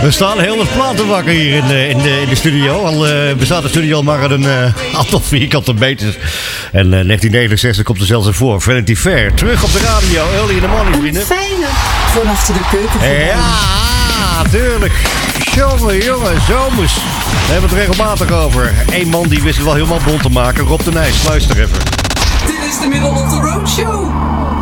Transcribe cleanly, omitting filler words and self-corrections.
We staan heel wat platen wakker hier in de studio. Al bestaat de studio al maar een aantal vierkante meters. En 1969 komt er zelfs een voor. Vanity Fair. Terug op de radio. Early in the morning, vrienden. Fijne van achter de keuken. Ja, tuurlijk. Jongen, zomers. Daar hebben we het regelmatig over. Eén man die wist het wel helemaal bont te maken. Rob de Nijs, luister even. Dit is de Middle of the Road Show.